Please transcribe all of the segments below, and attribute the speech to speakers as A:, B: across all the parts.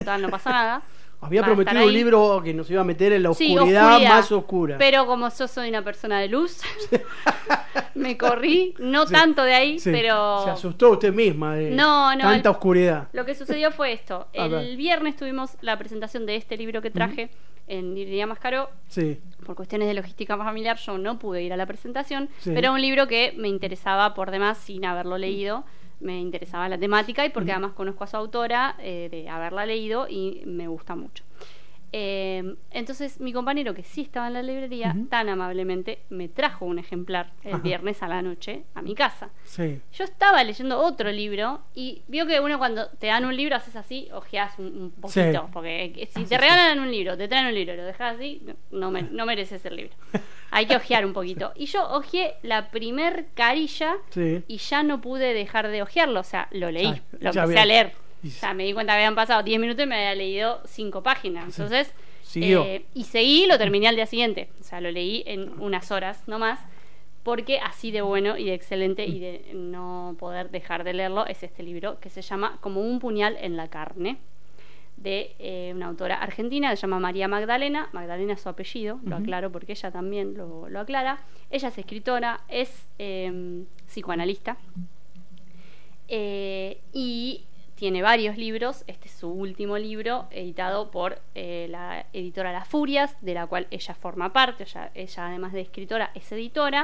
A: total, no pasa nada.
B: Había
A: Va a estar
B: prometido un
A: ahí.
B: libro que nos iba a meter en la
A: Sí,
B: oscuridad más oscura.
A: Pero como yo soy una persona de luz, me corrí, no
B: Sí,
A: tanto de ahí,
B: sí.
A: pero...
B: Se asustó usted misma de
A: No,
B: tanta oscuridad.
A: Lo que sucedió fue esto.
B: A ver.
A: El viernes tuvimos la presentación de este libro que traje en Librería Mascaró.
B: Sí,
A: Por cuestiones de logística familiar yo no pude ir a la presentación,
B: Sí.
A: pero era un libro que me interesaba por demás sin haberlo leído. Me interesaba la temática y porque además conozco a su autora de haberla leído y me gusta mucho. Entonces mi compañero, que sí estaba en la librería, tan amablemente me trajo un ejemplar el
B: Ajá.
A: viernes a la noche a mi casa.
B: sí.
A: Yo estaba leyendo otro libro y vio que uno cuando te dan un libro haces así, ojeás un poquito,
B: Sí.
A: porque si te regalan un libro, te traen un libro y lo dejas así, no mereces el libro. Hay que ojear un poquito. Y yo ojeé la primer carilla
B: Sí.
A: y ya no pude dejar de ojearlo, o sea, lo leí,
B: Ah,
A: lo
B: ya
A: empecé
B: bien.
A: a leer.
B: Y-
A: O sea, me di cuenta que habían pasado 10 minutos y me había leído 5 páginas. Entonces,
B: Siguió.
A: y seguí y lo terminé al día siguiente. O sea, lo leí en unas horas nomás. Porque así de bueno y de excelente y de no poder dejar de leerlo es este libro que se llama Como un puñal en la carne, de una autora argentina, se llama María Magdalena. Magdalena es su apellido, lo aclaro porque ella también lo aclara. Ella es escritora, es psicoanalista y tiene varios libros. Este es su último libro, editado por la editora Las Furias, de la cual ella forma parte. Ella además de escritora, es editora.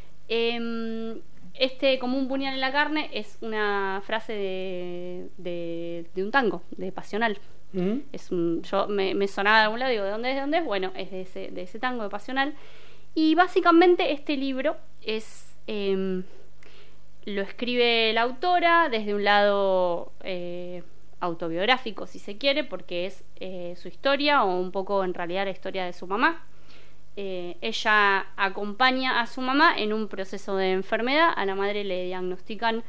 A: Este, como un puñal en la carne, es una frase de un tango, de Pasional. Yo me sonaba de algún lado, digo, ¿de dónde es? ¿De dónde es? Bueno, es de ese tango de Pasional. Y básicamente este libro es... lo escribe la autora desde un lado autobiográfico, si se quiere, porque es su historia, o un poco en realidad la historia de su mamá. Ella acompaña a su mamá en un proceso de enfermedad. A la madre le diagnostican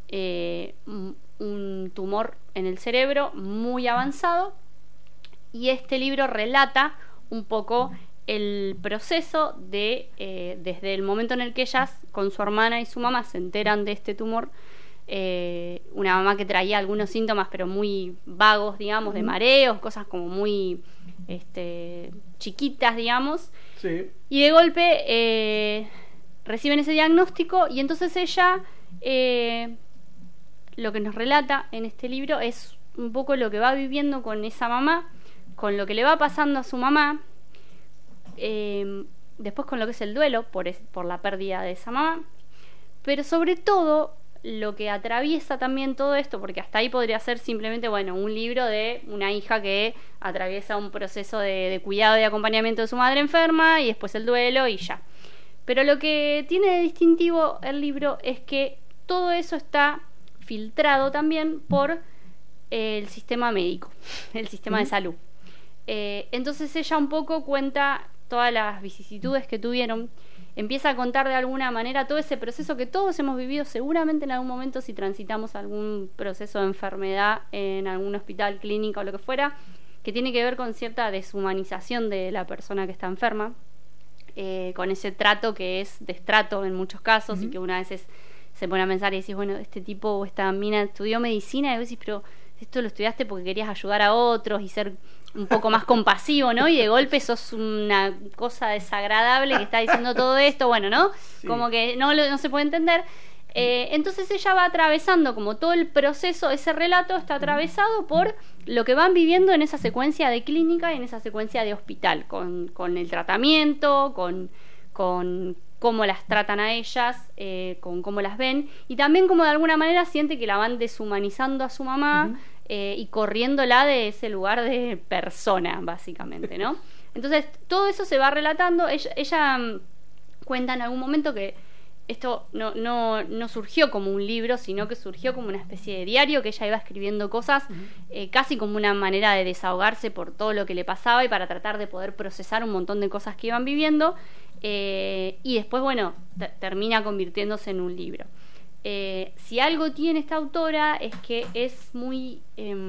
A: un tumor en el cerebro muy avanzado, y este libro relata un poco el proceso de desde el momento en el que ellas con su hermana y su mamá se enteran de este tumor. Una mamá que traía algunos síntomas pero muy vagos, digamos, de mareos, cosas como muy chiquitas, digamos.
B: Sí.
A: Y de golpe reciben ese diagnóstico, y entonces ella lo que nos relata en este libro es un poco lo que va viviendo con esa mamá, con lo que le va pasando a su mamá, después con lo que es el duelo por la pérdida de esa mamá, pero sobre todo lo que atraviesa también todo esto, porque hasta ahí podría ser simplemente, bueno, un libro de una hija que atraviesa un proceso de cuidado y acompañamiento de su madre enferma y después el duelo y ya. Pero lo que tiene de distintivo el libro es que todo eso está filtrado también por el sistema médico, el sistema de salud. Entonces ella un poco cuenta todas las vicisitudes que tuvieron, empieza a contar de alguna manera todo ese proceso que todos hemos vivido seguramente en algún momento si transitamos algún proceso de enfermedad en algún hospital, clínica o lo que fuera, que tiene que ver con cierta deshumanización de la persona que está enferma, con ese trato que es destrato en muchos casos, y que una vez se pone a pensar y decís, bueno, este tipo o esta mina estudió medicina, y vos decís, pero esto lo estudiaste porque querías ayudar a otros y ser un poco más compasivo, ¿no? Y de golpe sos una cosa desagradable que está diciendo todo esto, bueno, ¿no?
B: Sí.
A: Como que no se puede entender. Entonces ella va atravesando como todo el proceso, ese relato está atravesado por lo que van viviendo en esa secuencia de clínica y en esa secuencia de hospital, con el tratamiento, con cómo las tratan a ellas, con cómo las ven, y también como de alguna manera siente que la van deshumanizando a su mamá, y corriéndola de ese lugar de persona, básicamente, ¿no? Entonces todo eso se va relatando. Ella cuenta en algún momento que esto no surgió como un libro, sino que surgió como una especie de diario, que ella iba escribiendo cosas casi como una manera de desahogarse por todo lo que le pasaba y para tratar de poder procesar un montón de cosas que iban viviendo, y después, bueno, termina convirtiéndose en un libro. Si algo tiene esta autora es que es muy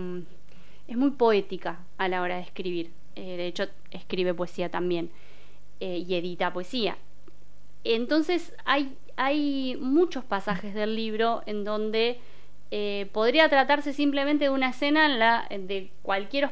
A: poética a la hora de escribir. De hecho, escribe poesía también, y edita poesía. Entonces hay muchos pasajes del libro en donde podría tratarse simplemente de una escena de cualquier